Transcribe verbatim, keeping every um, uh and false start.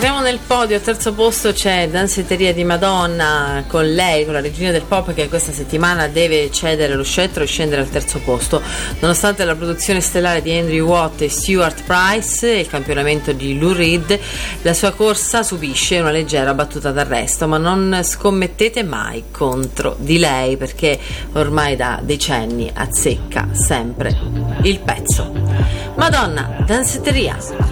Entriamo nel podio, al terzo posto c'è Danzetteria di Madonna, con lei, con la regina del pop, che questa settimana deve cedere lo scettro e scendere al terzo posto. Nonostante la produzione stellare di Andrew Watt e Stuart Price e il campionamento di Lou Reed, la sua corsa subisce una leggera battuta d'arresto, ma non scommettete mai contro di lei, perché ormai da decenni azzecca sempre il pezzo. Madonna, Danzetteria.